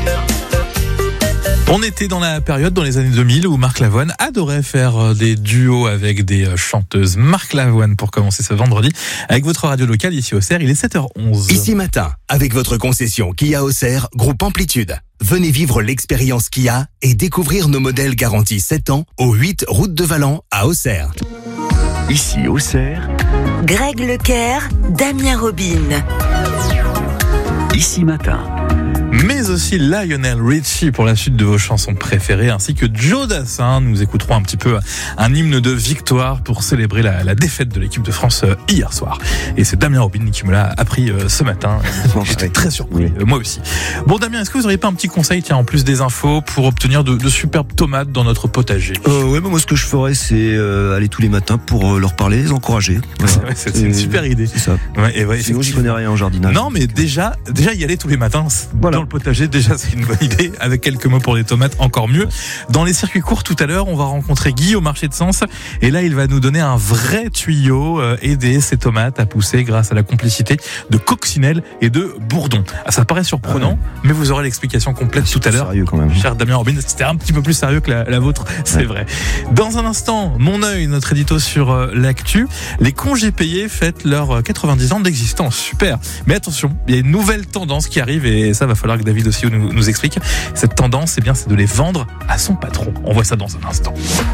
On était dans la période, dans les années 2000, où Marc Lavoine adorait faire des duos avec des chanteuses. Marc Lavoine, pour commencer ce vendredi, avec votre radio locale ici au Cerf, il est 7h11. Ici matin, avec votre concession Kia Auxerre, groupe Amplitude. Venez vivre l'expérience Kia et découvrir nos modèles garantis 7 ans au 8 route de Valent à Auxerre. Ici au Cerf, Greg Lecaire, Damien Robin. Ici matin. Mais aussi Lionel Richie pour la suite de vos chansons préférées, ainsi que Joe Dassin. Nous écouterons un petit peu un hymne de victoire pour célébrer la défaite de l'équipe de France hier soir. Et c'est Damien Robin qui me l'a appris ce matin. J'étais très surpris, moi aussi. Bon Damien, est-ce que vous n'auriez pas un petit conseil, tiens, en plus des infos, pour obtenir de superbes tomates dans notre potager? Ouais, moi ce que je ferais, c'est aller tous les matins pour leur parler, les encourager. Voilà. C'est une super idée. C'est ça. Ouais, sinon j'y connais rien en jardinage. Non, mais déjà y aller tous les matins, voilà. Dans le potager, déjà c'est une bonne idée. Avec quelques mots pour les tomates, encore mieux. Dans les circuits courts tout à l'heure, on va rencontrer Guy au marché de Sens, et là il va nous donner un vrai tuyau, aider ces tomates à pousser grâce à la complicité de coccinelle et de bourdon. Ça paraît surprenant, mais vous aurez l'explication complète tout à l'heure. Sérieux quand même. Cher Damien Robin, c'était un petit peu plus sérieux que la vôtre, c'est vrai. Dans un instant, Mon œil, notre édito sur l'actu. Les congés payés fêtent leurs 90 ans d'existence. Super. Mais attention, il y a une nouvelle tendance qui arrive, et ça va falloir que David aussi nous explique. Cette tendance, c'est de les vendre à son patron. On voit ça dans un instant.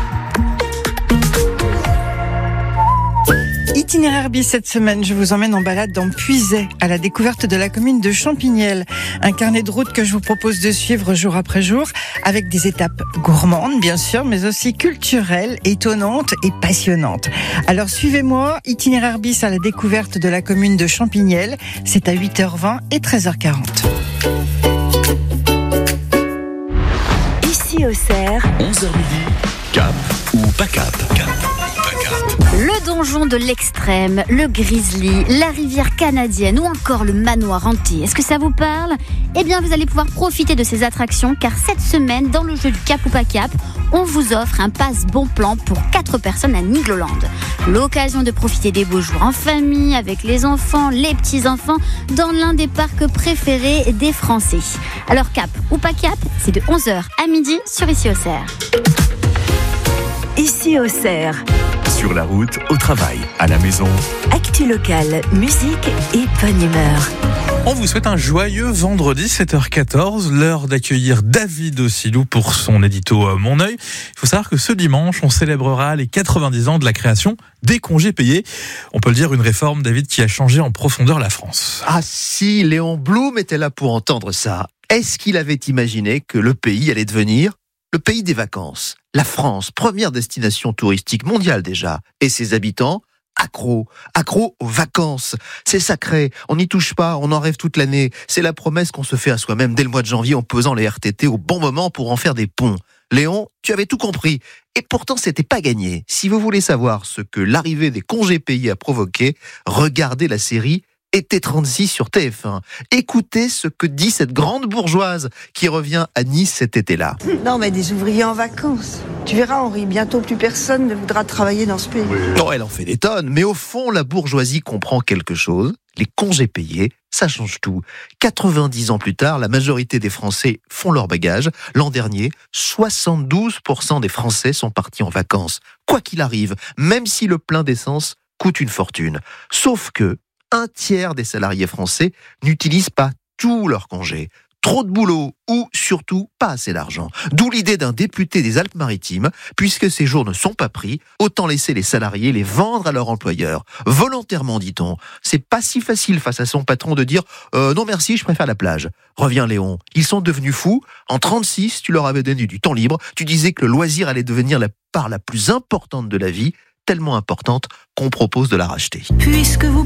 Itinéraire bis cette semaine, je vous emmène en balade dans Puisaye, à la découverte de la commune de Champignelles. Un carnet de route que je vous propose de suivre jour après jour, avec des étapes gourmandes, bien sûr, mais aussi culturelles, étonnantes et passionnantes. Alors suivez-moi, itinéraire bis à la découverte de la commune de Champignelles. C'est à 8h20 et 13h40. Ici au Cerf, 11h midi, cap ou pas cap? Le donjon de l'extrême, le grizzly, la rivière canadienne ou encore le manoir hanté. Est-ce que ça vous parle? Eh bien, vous allez pouvoir profiter de ces attractions, car cette semaine, dans le jeu du cap ou pas cap, on vous offre un passe bon plan pour 4 personnes à Nigloland. L'occasion de profiter des beaux jours en famille, avec les enfants, les petits-enfants, dans l'un des parcs préférés des Français. Alors cap ou pas cap, c'est de 11h à midi sur Ici au Cerf. ici au Cerf. Sur la route, au travail, à la maison. Actu locale, musique et bonne humeur. On vous souhaite un joyeux vendredi, 7h14, l'heure d'accueillir David Ossilou pour son édito Mon œil. Il faut savoir que ce dimanche, on célébrera les 90 ans de la création des congés payés. On peut le dire, une réforme, David, qui a changé en profondeur la France. Ah si, Léon Blum était là pour entendre ça. Est-ce qu'il avait imaginé que le pays allait devenir le pays des vacances? La France, première destination touristique mondiale déjà, et ses habitants accros aux vacances. C'est sacré, on n'y touche pas, on en rêve toute l'année. C'est la promesse qu'on se fait à soi-même dès le mois de janvier en posant les RTT au bon moment pour en faire des ponts. Léon, tu avais tout compris. Et pourtant, c'était pas gagné. Si vous voulez savoir ce que l'arrivée des congés payés a provoqué, regardez la série Été 36 sur TF1. Écoutez ce que dit cette grande bourgeoise qui revient à Nice cet été-là. Non, mais des ouvriers en vacances. Tu verras, Henri, bientôt plus personne ne voudra travailler dans ce pays. Non, elle en fait des tonnes, mais au fond, la bourgeoisie comprend quelque chose. Les congés payés, ça change tout. 90 ans plus tard, la majorité des Français font leur bagage. L'an dernier, 72% des Français sont partis en vacances. Quoi qu'il arrive, même si le plein d'essence coûte une fortune. Sauf que 1/3 des salariés français n'utilisent pas tous leurs congés. Trop de boulot ou surtout pas assez d'argent. D'où l'idée d'un député des Alpes-Maritimes, puisque ces jours ne sont pas pris, autant laisser les salariés les vendre à leur employeur. Volontairement, dit-on. C'est pas si facile face à son patron de dire non merci, je préfère la plage. Revient Léon. Ils sont devenus fous. En 36, tu leur avais donné du temps libre. Tu disais que le loisir allait devenir la part la plus importante de la vie, tellement importante qu'on propose de la racheter. Puisque vous